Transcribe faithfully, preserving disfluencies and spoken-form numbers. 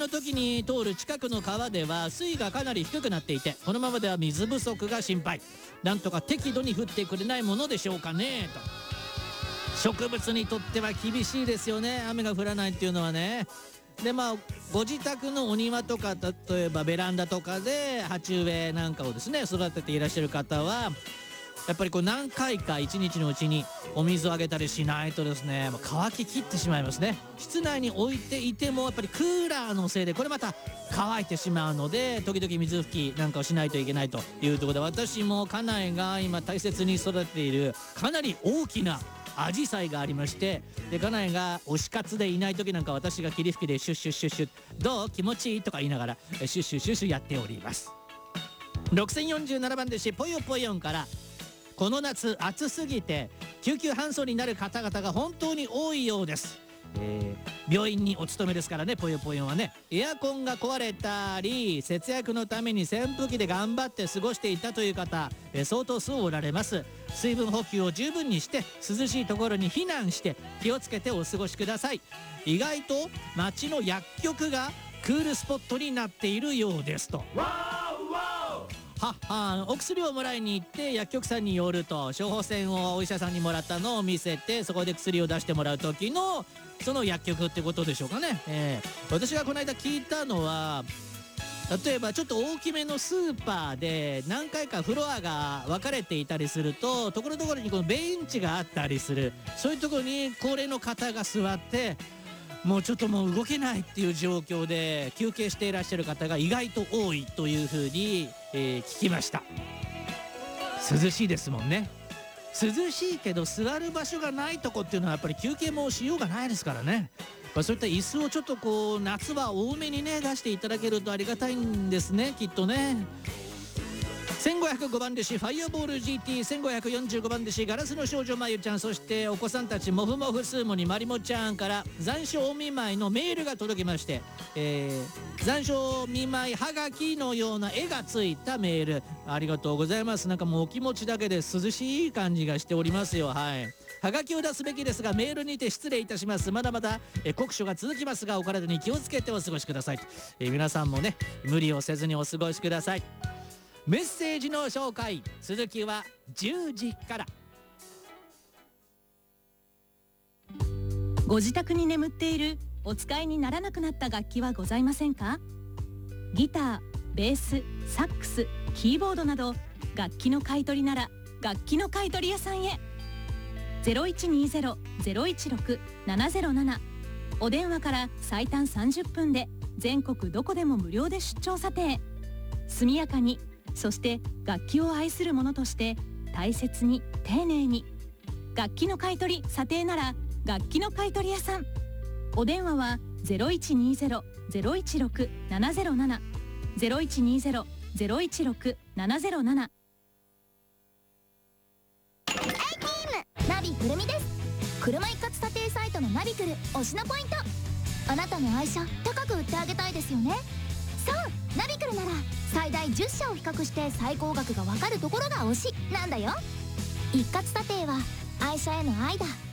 の時に通る近くの川では水位がかなり低くなっていて、このままでは水不足が心配。なんとか適度に降ってくれないものでしょうかねと。植物にとっては厳しいですよね、雨が降らないっていうのはね。でまあご自宅のお庭とか、例えばベランダとかで鉢植えなんかをですね育てていらっしゃる方は、やっぱりこう何回か一日のうちにお水をあげたりしないとですね、乾ききってしまいますね。室内に置いていてもやっぱりクーラーのせいでこれまた乾いてしまうので、時々水拭きなんかをしないといけないというところで、私も家内が今大切に育てているかなり大きなアジサイがありまして、で家内が推し活でいない時なんか私が霧吹きでシュッシュッシュッシュッどう気持ちいいとか言いながらシュッシュッシュッシュやっております。ろくせんよんじゅうななばん弟子ぽよぽよんから、この夏暑すぎて救急搬送になる方々が本当に多いようです。えー、病院にお勤めですからね、ぽよぽよはね。エアコンが壊れたり節約のために扇風機で頑張って過ごしていたという方、えー、相当数おられます。水分補給を十分にして涼しいところに避難して気をつけてお過ごしください。意外と町の薬局がクールスポットになっているようですと。はっは、お薬をもらいに行って薬局さんに寄ると、処方箋をお医者さんにもらったのを見せて、そこで薬を出してもらう時のその薬局ってことでしょうかね。えー、私がこの間聞いたのは、例えばちょっと大きめのスーパーで何回かフロアが分かれていたりすると、ところどころにこのベンチがあったりする、そういうところに高齢の方が座ってもうちょっともう動けないっていう状況で休憩していらっしゃる方が意外と多いというふうに、えー、聞きました。涼しいですもんね。涼しいけど座る場所がないとこっていうのはやっぱり休憩もしようがないですからね。まあ、そういった椅子をちょっとこう夏は多めにね出していただけるとありがたいんですね、きっとね。せんごひゃくごばん弟子ファイアボール ジーティー、せんごひゃくよんじゅうごばん弟子ガラスの少女まゆちゃん、そしてお子さんたちもふもふスーモにまりもちゃんから残暑お見舞いのメールが届きまして、えー、残暑お見舞いはがきのような絵がついたメール、ありがとうございます。なんかもうお気持ちだけで涼しい感じがしておりますよ。はい、はがきを出すべきですがメールにて失礼いたします。まだまだえ酷暑が続きますがお体に気をつけてお過ごしください。え皆さんもね無理をせずにお過ごしください。メッセージの紹介、続きはじゅうじから。 ご自宅に眠っているお使いにならなくなった楽器はございませんか？ギター、ベース、サックス、キーボードなど楽器の買い取りなら楽器の買い取り屋さんへ。 ゼロいちにゼロ ゼロいちろく ななゼロなな お電話から最短さんじゅっぷんで全国どこでも無料で出張査定。速やかに、そして楽器を愛する者として大切に丁寧に。楽器の買い取り査定なら楽器の買い取り屋さん。お電話は ゼロいちにゼロ ゼロいちろく ななゼロなな ゼロいちにゼロ ゼロいちろく ななゼロなな。 ナビくるみです。車一括査定サイトのナビクル推しのポイント、あなたの愛車高く売ってあげたいですよね。そう、ナビクルなら最大じゅっしゃを比較して最高額がわかるところが推しなんだよ。一括査定は愛車への愛だ。